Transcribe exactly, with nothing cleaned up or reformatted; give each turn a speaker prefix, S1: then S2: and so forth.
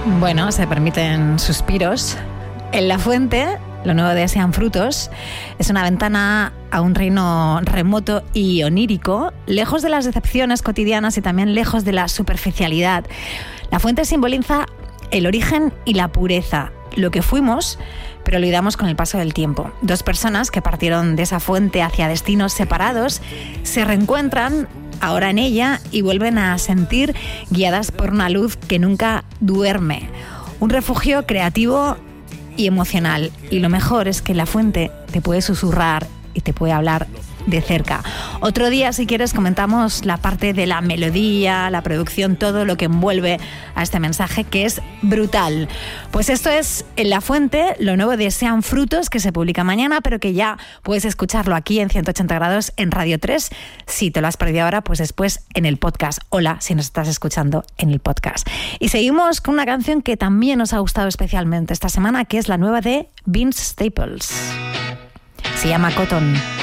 S1: Bueno, se permiten suspiros. En La Fuente, lo nuevo de Sean Frutos, es una ventana a un reino remoto y onírico, lejos de las decepciones cotidianas y también lejos de la superficialidad. La Fuente simboliza el origen y la pureza, lo que fuimos, pero olvidamos con el paso del tiempo. Dos personas que partieron de esa fuente hacia destinos separados se reencuentran ahora en ella y vuelven a sentir guiadas por una luz que nunca duerme. Un refugio creativo y emocional. Y lo mejor es que La Fuente te puede susurrar y te puede hablar de cerca. Otro día, si quieres, comentamos la parte de la melodía, la producción, todo lo que envuelve a este mensaje, que es brutal. Pues esto es En La Fuente, lo nuevo de Sean Frutos, que se publica mañana, pero que ya puedes escucharlo aquí en ciento ochenta grados en Radio tres. Si te lo has perdido ahora, pues después en el podcast. Hola, si nos estás escuchando en el podcast. Y seguimos con una canción que también nos ha gustado especialmente esta semana, que es la nueva de Vince Staples. Se llama Cotton.